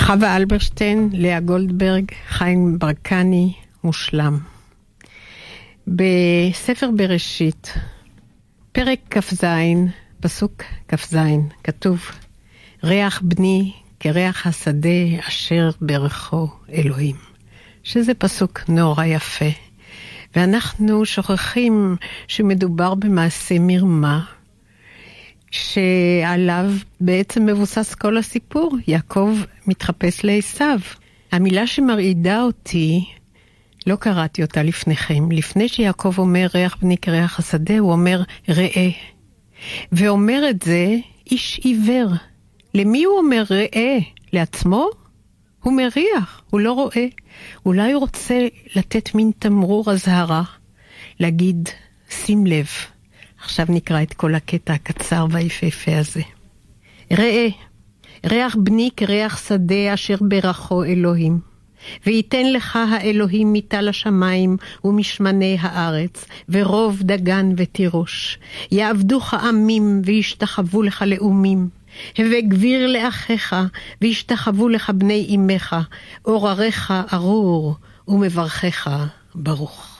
חווה אלברשטיין, לאה גולדברג, חיים ברקני, מושלם. בספר בראשית, פרק כ"ז, פסוק כ"ז, כתוב, ריח בני כריח השדה אשר ברכו אלוהים. שזה פסוק נורא יפה. ואנחנו שוכחים שמדובר במעשה מרמה, שעליו בעצם מבוסס כל הסיפור. יעקב מתחפש לעשיו. המילה שמרעידה אותי, לא קראתי אותה לפניכם. לפני שיעקב אומר ריח בני כריח השדה, הוא אומר ראה. ואומר את זה איש עיוור. למי הוא אומר ראה? לעצמו? הוא מריח, הוא לא רואה. אולי הוא רוצה לתת מין תמרור הזהרה, להגיד, שים לב. עכשיו נקרא את כל הקטע הקצר והיפהפה הזה. ראה, ריח בני כריח שדה אשר ברכו אלוהים. ויתן לך האלוהים מטל השמיים ומשמני הארץ, ורוב דגן ותירוש. יעבדוך עמים וישתחוו לך לאומים. הווה גביר לאחיך וישתחוו לך בני אמך, עורריך ארור ומברכך ברוך.